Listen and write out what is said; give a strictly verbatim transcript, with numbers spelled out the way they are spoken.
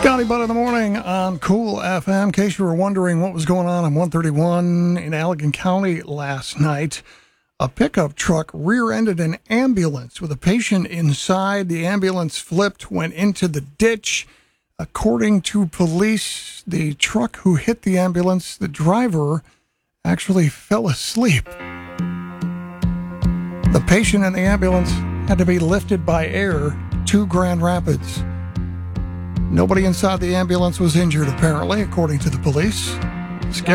Scotty Butt in the morning on Cool F M. In case you were wondering what was going on on one thirty-one in Allegan County last night, a pickup truck rear-ended an ambulance with a patient inside. The ambulance flipped, went into the ditch. According to police, the truck who hit the ambulance, the driver, actually fell asleep. The patient in the ambulance had to be lifted by air to Grand Rapids. Nobody inside the ambulance was injured, apparently, according to the police. Scary.